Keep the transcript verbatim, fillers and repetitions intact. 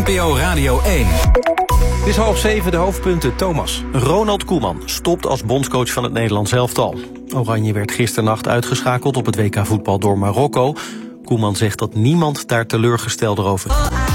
P O Radio één. Het is half zeven, de hoofdpunten. Thomas. Ronald Koeman stopt als bondscoach van het Nederlands elftal. Oranje werd gisternacht uitgeschakeld op het W K voetbal door Marokko. Koeman zegt dat niemand daar teleurgesteld over is.